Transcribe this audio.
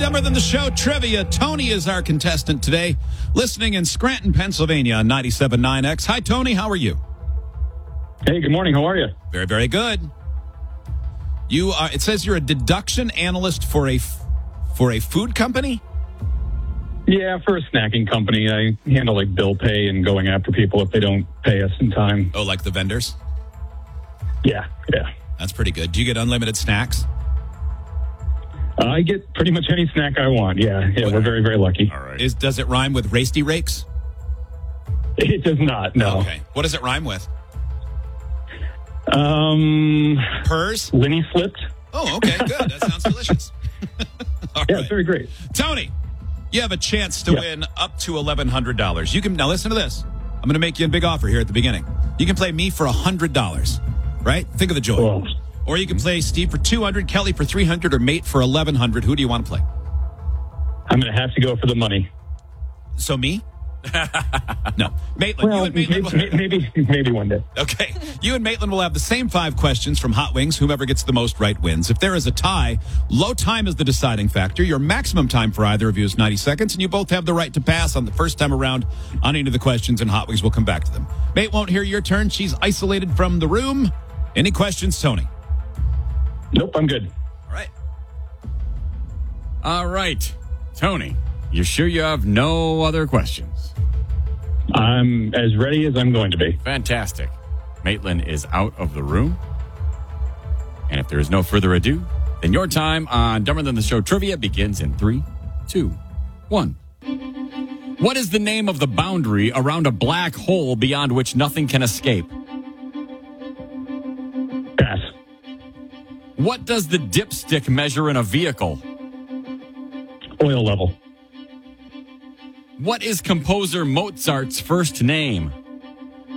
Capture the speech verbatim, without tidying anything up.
Dumber Than the Show trivia. Tony is our contestant today, listening in Scranton, Pennsylvania on ninety-seven point nine X. Hi, Tony. How are you? Hey, good morning. How are you? Very, very good. You are. It says you're a deduction analyst for a for a food company. Yeah, for a snacking company. I handle like bill pay and going after people if they don't pay us in time. Oh, like the vendors? Yeah, yeah. That's pretty good. Do you get unlimited snacks? Uh, I get pretty much any snack I want. Yeah, yeah. What? We're very, very lucky. All right. Is does it rhyme with Rasty Rakes? It does not. No. Okay. What does it rhyme with? Um, Purrs? Linny Slipped. Oh, okay, good. That sounds delicious. All Yeah, right. it's very great. Tony, you have a chance to Yeah. win up to eleven hundred dollars. You can now listen to this. I'm going to make you a big offer here at the beginning. You can play me for one hundred dollars, right? Think of the joy. Well, Or you can play Steve for two hundred dollars, Kelly for three hundred dollars, or Mate for eleven hundred dollars. Who do you want to play? I'm going to have to go for the money. So me? No. Maitland, Well, you and Maitland. maybe, maybe, maybe one day. Okay. You and Maitland will have the same five questions from Hot Wings. Whomever gets the most right wins. If there is a tie, low time is the deciding factor. Your maximum time for either of you is ninety seconds, and you both have the right to pass on the first time around on any of the questions, and Hot Wings will come back to them. Mate won't hear your turn. She's isolated from the room. Any questions, Tony? Nope, I'm good. All right. All right. Tony, you sure you have no other questions? I'm as ready as I'm going to be. Fantastic. Maitland is out of the room. And if there is no further ado, then your time on Dumber Than the Show trivia begins in three, two, one. What is the name of the boundary around a black hole beyond which nothing can escape? Pass. What does the dipstick measure in a vehicle? Oil level. What is composer Mozart's first name?